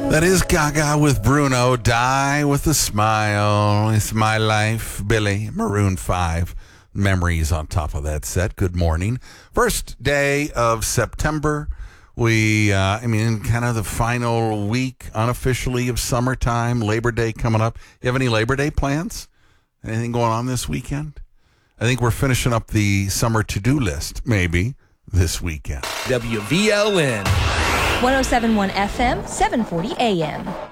That is Gaga with Bruno. Die with a Smile. It's My Life. Billy, Maroon 5. Memories on top of that set. Good morning. First day of September. Kind of the final week unofficially of summertime. Labor Day coming up. You have any Labor Day plans? Anything going on this weekend? I think we're finishing up the summer to-do list, maybe, this weekend. WVLN. 107.1 FM, 740 AM.